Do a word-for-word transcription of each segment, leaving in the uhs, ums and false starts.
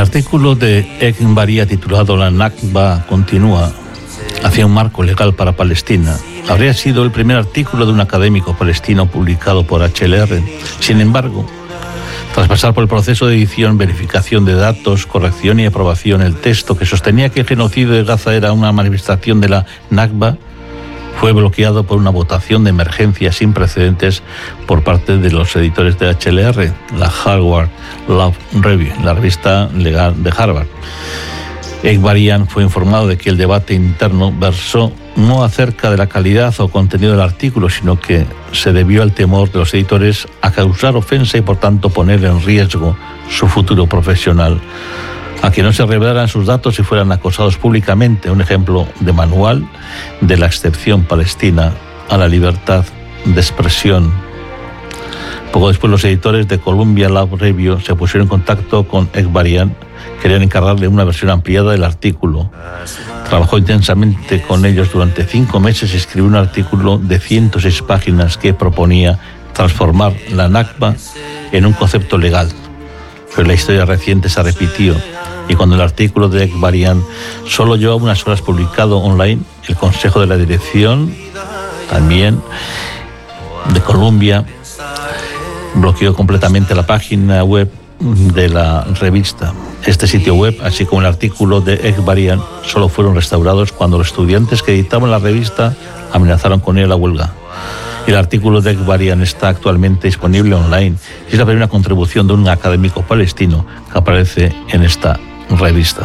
artículo de Eghbarria titulado La Nakba continúa hacia un marco legal para Palestina habría sido el primer artículo de un académico palestino publicado por H L R. Sin embargo, tras pasar por el proceso de edición, verificación de datos, corrección y aprobación, el texto que sostenía que el genocidio de Gaza era una manifestación de la Nakba fue bloqueado por una votación de emergencia sin precedentes por parte de los editores de H L R, la Harvard Law Review, la revista legal de Harvard. Eghbarria fue informado de que el debate interno versó no acerca de la calidad o contenido del artículo, sino que se debió al temor de los editores a causar ofensa y por tanto poner en riesgo su futuro profesional, a que no se revelaran sus datos y fueran acosados públicamente, un ejemplo de manual de la excepción palestina a la libertad de expresión. Poco después los editores de Columbia Law Review se pusieron en contacto con Eghbarria, querían encargarle una versión ampliada del artículo. Trabajó intensamente con ellos durante cinco meses y escribió un artículo de ciento seis páginas que proponía transformar la Nakba en un concepto legal. Pero la historia reciente se repitió y cuando el artículo de Eghbarria solo llevaba unas horas publicado online, el Consejo de la Dirección, también de Columbia, bloqueó completamente la página web de la revista. Este sitio web, así como el artículo de Eghbarria, solo fueron restaurados cuando los estudiantes que editaban la revista amenazaron con ir a la huelga. El artículo de Eghbarria está actualmente disponible online y es la primera contribución de un académico palestino que aparece en esta revista.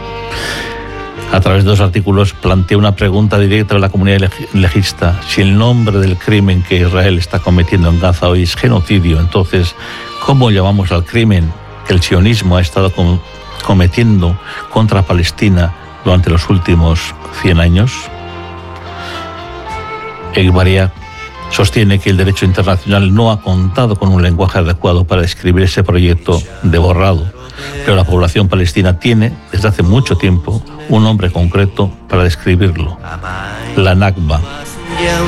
A través de dos artículos plantea una pregunta directa a la comunidad legista. Si el nombre del crimen que Israel está cometiendo en Gaza hoy es genocidio, entonces, ¿cómo llamamos al crimen que el sionismo ha estado com- cometiendo contra Palestina durante los últimos cien años? Eghbarria sostiene que el derecho internacional no ha contado con un lenguaje adecuado para describir ese proyecto de borrado, pero la población palestina tiene, desde hace mucho tiempo, un nombre concreto para describirlo: la Nakba.